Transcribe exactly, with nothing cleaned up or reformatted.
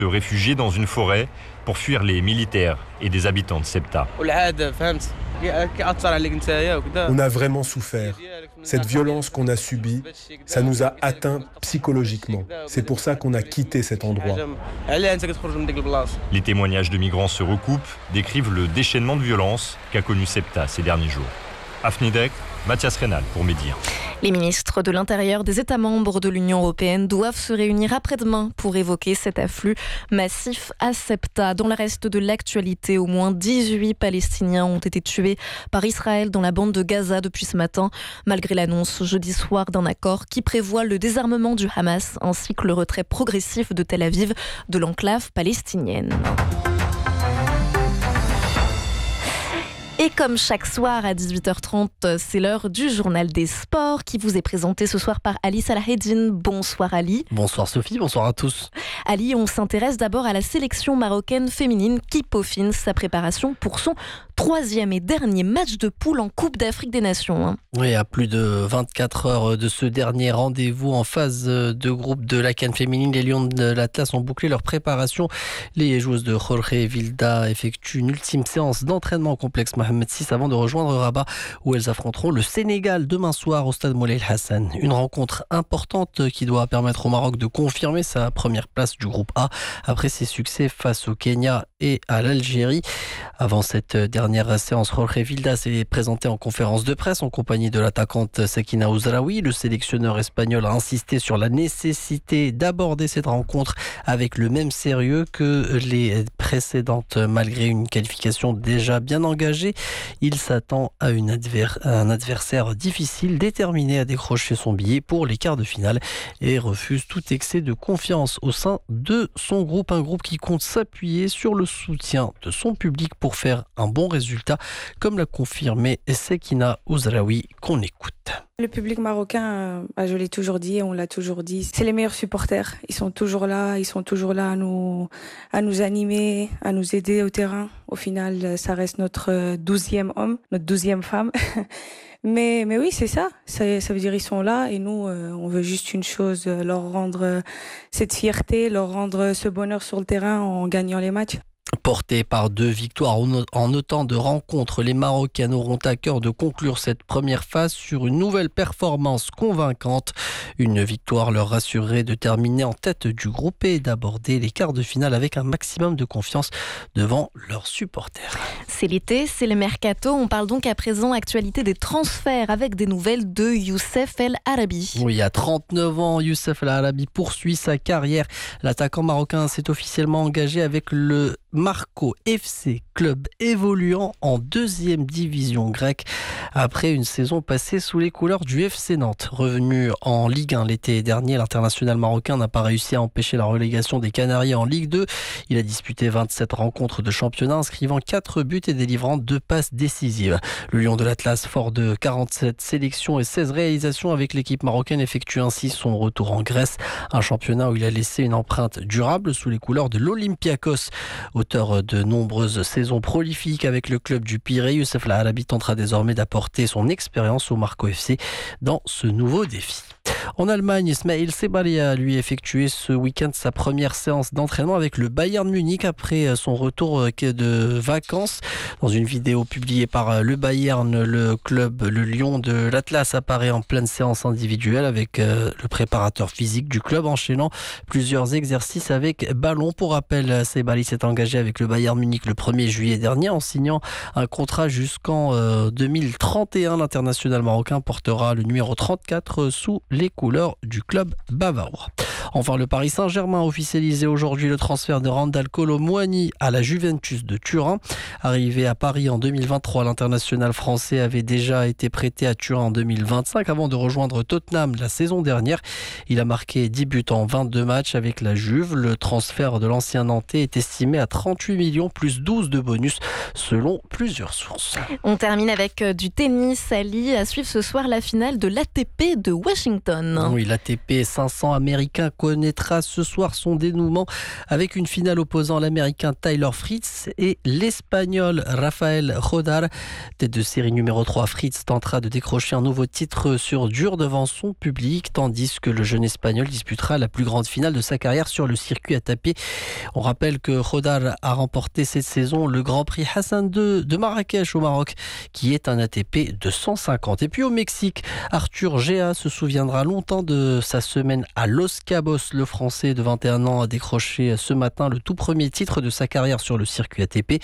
Se réfugier dans une forêt pour fuir les militaires et des habitants de Sebta. On a vraiment souffert. Cette violence qu'on a subie, ça nous a atteints psychologiquement. C'est pour ça qu'on a quitté cet endroit. Les témoignages de migrants se recoupent, décrivent le déchaînement de violence qu'a connu Sebta ces derniers jours. Afnidek, Mathias Reynal pour Média. Les ministres de l'Intérieur des États membres de l'Union européenne doivent se réunir après-demain pour évoquer cet afflux massif à Sebta. Dans le reste de l'actualité, au moins dix-huit Palestiniens ont été tués par Israël dans la bande de Gaza depuis ce matin, malgré l'annonce jeudi soir d'un accord qui prévoit le désarmement du Hamas ainsi que le retrait progressif de Tel Aviv de l'enclave palestinienne. Et comme chaque soir à dix-huit heures trente, c'est l'heure du journal des sports qui vous est présenté ce soir par Ali Salaheddine. Bonsoir Ali. Bonsoir Sophie, bonsoir à tous. Ali, on s'intéresse d'abord à la sélection marocaine féminine qui peaufine sa préparation pour son troisième et dernier match de poule en Coupe d'Afrique des Nations. Hein. Oui, à plus de vingt-quatre heures de ce dernier rendez-vous en phase de groupe de la CAN féminine, les Lions de l'Atlas ont bouclé leur préparation. Les joueuses de Jorge Vilda effectuent une ultime séance d'entraînement au complexe Mohamed six avant de rejoindre Rabat où elles affronteront le Sénégal demain soir au stade Moulay El Hassan. Une rencontre importante qui doit permettre au Maroc de confirmer sa première place du groupe A après ses succès face au Kenya et à l'Algérie. Avant cette dernière séance, Jorge Vilda s'est présenté en conférence de presse en compagnie de l'attaquante Sakina Ouzraoui. Le sélectionneur espagnol a insisté sur la nécessité d'aborder cette rencontre avec le même sérieux que les précédentes. Malgré une qualification déjà bien engagée, il s'attend à, une adver- à un adversaire difficile, déterminé à décrocher son billet pour les quarts de finale et refuse tout excès de confiance au sein de son groupe. Un groupe qui compte s'appuyer sur le soutien de son public pour faire un bon résultat, comme l'a confirmé Sakina Ouzraoui, qu'on écoute. Le public marocain, je l'ai toujours dit, on l'a toujours dit, c'est les meilleurs supporters. Ils sont toujours là, ils sont toujours là à nous, à nous animer, à nous aider au terrain. Au final, ça reste notre douzième homme, notre douzième femme. Mais, mais oui, c'est ça. ça. Ça veut dire ils sont là et nous, on veut juste une chose, leur rendre cette fierté, leur rendre ce bonheur sur le terrain en gagnant les matchs. Portés par deux victoires en autant de rencontres, les Marocaines auront à cœur de conclure cette première phase sur une nouvelle performance convaincante. Une victoire leur rassurerait de terminer en tête du groupe et d'aborder les quarts de finale avec un maximum de confiance devant leurs supporters. C'est l'été, c'est le mercato. On parle donc à présent actualité des transferts avec des nouvelles de Youssef El Arabi. Oui, à trente-neuf ans, Youssef El Arabi poursuit sa carrière. L'attaquant marocain s'est officiellement engagé avec le Marco F C, club évoluant en deuxième division grecque après une saison passée sous les couleurs du F C Nantes. Revenu en Ligue un l'été dernier, l'international marocain n'a pas réussi à empêcher la relégation des Canaries en Ligue deux. Il a disputé vingt-sept rencontres de championnat, inscrivant quatre buts et délivrant deux passes décisives. Le Lion de l'Atlas, fort de quarante-sept sélections et seize réalisations avec l'équipe marocaine, effectue ainsi son retour en Grèce, un championnat où il a laissé une empreinte durable sous les couleurs de l'Olympiakos. Auteur de nombreuses saisons prolifiques avec le club du Pirée, Youssef El Arabi tentera désormais d'apporter son expérience au Marco F C dans ce nouveau défi. En Allemagne, Ismail Sebali a lui effectué ce week-end sa première séance d'entraînement avec le Bayern Munich après son retour de vacances. Dans une vidéo publiée par le Bayern, le club, le Lion de l'Atlas apparaît en pleine séance individuelle avec le préparateur physique du club enchaînant plusieurs exercices avec ballon. Pour rappel, Sebali s'est engagé avec le Bayern Munich le premier juillet dernier en signant un contrat jusqu'en deux mille trente et un. L'international marocain portera le numéro trente-quatre sous les couleurs du club bavarois. Enfin, le Paris Saint-Germain a officialisé aujourd'hui le transfert de Randal Kolo Muani à la Juventus de Turin. Arrivé à Paris en deux mille vingt-trois, l'international français avait déjà été prêté à Turin en deux mille vingt-cinq avant de rejoindre Tottenham la saison dernière. Il a marqué dix buts en vingt-deux matchs avec la Juve. Le transfert de l'ancien Nantais est estimé à trente-huit millions plus douze de bonus selon plusieurs sources. On termine avec du tennis, Ali, à suivre ce soir la finale de l'A T P de Washington. Houston. Oui, l'A T P cinq cents américain connaîtra ce soir son dénouement avec une finale opposant l'américain Tyler Fritz et l'espagnol Rafael Rodar. Tête de série numéro trois, Fritz tentera de décrocher un nouveau titre sur dur devant son public, tandis que le jeune espagnol disputera la plus grande finale de sa carrière sur le circuit à taper. On rappelle que Rodar a remporté cette saison le Grand Prix Hassan deux de Marrakech au Maroc, qui est un A T P de cent cinquante. Et puis au Mexique, Arthur Gea se souviendra longtemps de sa semaine à Los Cabos. Le Français de vingt et un ans a décroché ce matin le tout premier titre de sa carrière sur le circuit A T P.